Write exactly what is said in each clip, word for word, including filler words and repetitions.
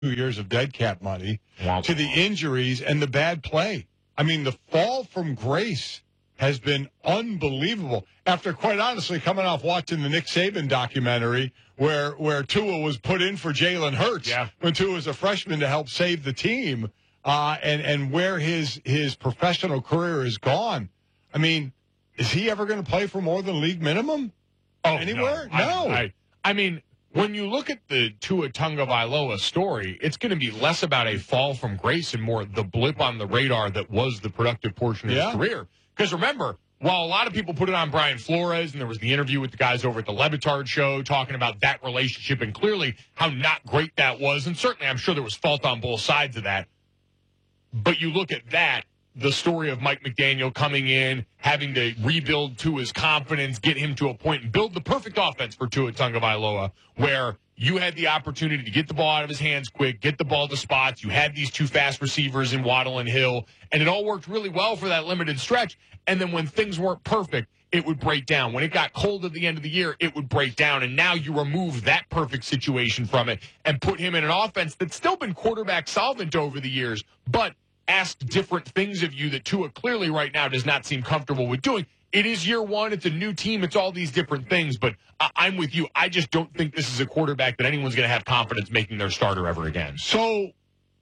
two years of dead cap money Wow. to the injuries and the bad play. I mean, the fall from grace has been unbelievable. After, quite honestly, coming off watching the Nick Saban documentary where where Tua was put in for Jalen Hurts yeah. when Tua was a freshman to help save the team, uh, and, and where his, his professional career is gone. I mean, is he ever going to play for more than league minimum? Oh, Anywhere? No. No. I, I, I mean, when you look at the Tua Tagovailoa story, it's going to be less about a fall from grace and more the blip on the radar that was the productive portion of yeah. his career. Because remember, while a lot of people put it on Brian Flores, and there was the interview with the guys over at the Levitard show talking about that relationship and clearly how not great that was, and certainly I'm sure there was fault on both sides of that. But you look at that, the story of Mike McDaniel coming in, having to rebuild Tua's confidence, get him to a point and build the perfect offense for Tua Tagovailoa, where you had the opportunity to get the ball out of his hands quick, get the ball to spots. You had these two fast receivers in Waddle and Hill, and it all worked really well for that limited stretch. And then when things weren't perfect, it would break down. When it got cold at the end of the year, it would break down. And now you remove that perfect situation from it and put him in an offense that's still been quarterback solvent over the years, but asked different things of you that Tua clearly right now does not seem comfortable with doing. It is year one. It's a new team. It's all these different things. But I- I'm with you. I just don't think this is a quarterback that anyone's going to have confidence making their starter ever again. So,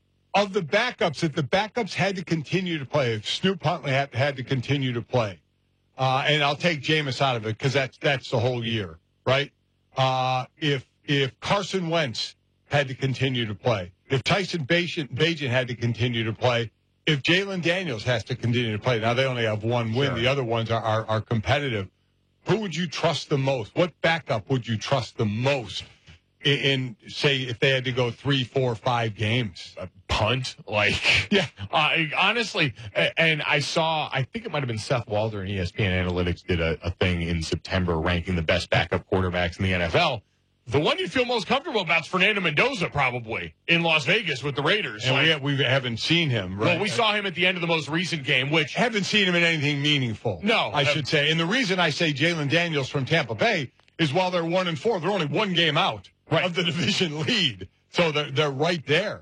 of the backups, if the backups had to continue to play, if Snoop Huntley had, had to continue to play, uh, and I'll take Jameis out of it because that's that's the whole year, right? Uh, if if Carson Wentz had to continue to play, if Tyson Bagent had to continue to play, if Jalen Daniels has to continue to play, now they only have one win, Sure. the other ones are, are, are competitive. Who would you trust the most? What backup would you trust the most in, in say, if they had to go three, four, five games? A punt, like, yeah. Uh, honestly, and I saw, I think it might have been Seth Walder and E S P N Analytics did a, a thing in September ranking the best backup quarterbacks in the N F L. The one you feel most comfortable about is Fernando Mendoza, probably, in Las Vegas with the Raiders. And like, we, we haven't seen him, right? Well, we saw him at the end of the most recent game, which... Haven't seen him in anything meaningful. No. I should say. And the reason I say Jalen Daniels from Tampa Bay is while they're one and four, they're only one game out right. of the division lead. So they're, they're right there.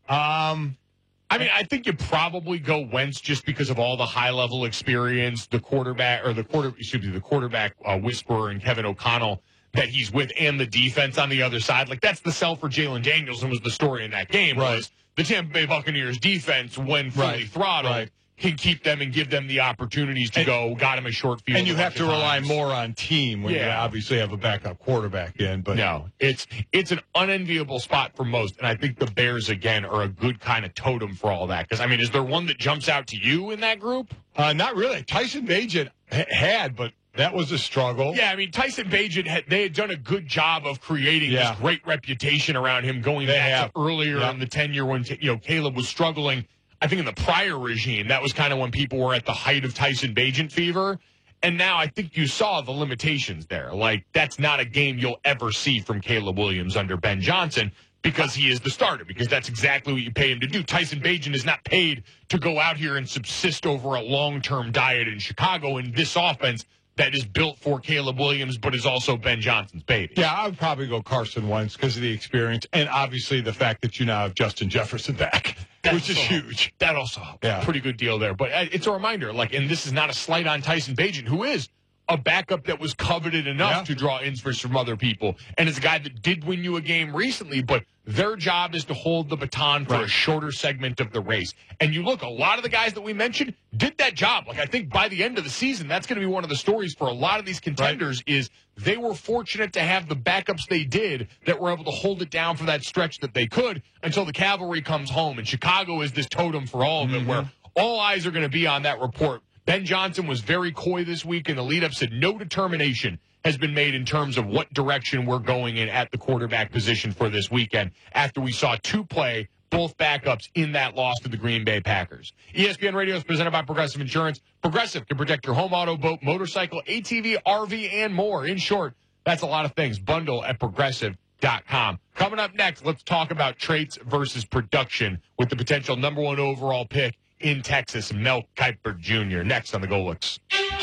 Um, I mean, I think you probably go Wentz just because of all the high-level experience, the quarterback, or the quarter, excuse me, the quarterback uh, whisperer and Kevin O'Connell that he's with, and the defense on the other side. Like, that's the sell for Jalen Daniels, and was the story in that game. Right. Was the Tampa Bay Buccaneers defense, when fully Right. throttled, Right. can keep them and give them the opportunities to and, go, got him a short field. And you have to rely times. more on team when yeah. you obviously have a backup quarterback in. But no, it's it's an unenviable spot for most, and I think the Bears, again, are a good kind of totem for all that. Because, I mean, is there one that jumps out to you in that group? Uh, not really. Tyson Bagent ha- had, but that was a struggle. Yeah, I mean, Tyson Bagent, had, they had done a good job of creating Yeah. this great reputation around him going They back have. to earlier Yeah. in the tenure when, you know, Caleb was struggling. I think in the prior regime, that was kind of when people were at the height of Tyson Bagent fever. And now I think you saw the limitations there. Like, that's not a game you'll ever see from Caleb Williams under Ben Johnson because he is the starter, because that's exactly what you pay him to do. Tyson Bagent is not paid to go out here and subsist over a long-term diet in Chicago in this offense that is built for Caleb Williams, but is also Ben Johnson's baby. Yeah, I would probably go Carson Wentz because of the experience and obviously the fact that you now have Justin Jefferson back, That's which is also, huge. That also Yeah. a pretty good deal there. But it's a reminder, like, and this is not a slight on Tyson Bagent, who is a backup that was coveted enough Yeah. to draw interest from other people. And is a guy that did win you a game recently, but their job is to hold the baton for Right. a shorter segment of the race. And you look, a lot of the guys that we mentioned did that job. Like, I think by the end of the season, that's going to be one of the stories for a lot of these contenders right. is they were fortunate to have the backups they did that were able to hold it down for that stretch that they could until the cavalry comes home. And Chicago is this totem for all of them, mm-hmm. where all eyes are going to be on that report. Ben Johnson was very coy this week in the lead-up, said no determination has been made in terms of what direction we're going in at the quarterback position for this weekend after we saw two play, both backups in that loss to the Green Bay Packers. E S P N Radio is presented by Progressive Insurance. Progressive can protect your home, auto, boat, motorcycle, A T V, R V, and more. In short, that's a lot of things. Bundle at progressive dot com. Coming up next, let's talk about traits versus production with the potential number one overall pick in Texas, Mel Kiper Junior Next on the Go Looks.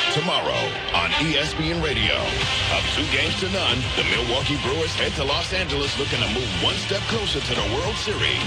tomorrow on E S P N Radio. Up two games to none, the Milwaukee Brewers head to Los Angeles looking to move one step closer to the World Series.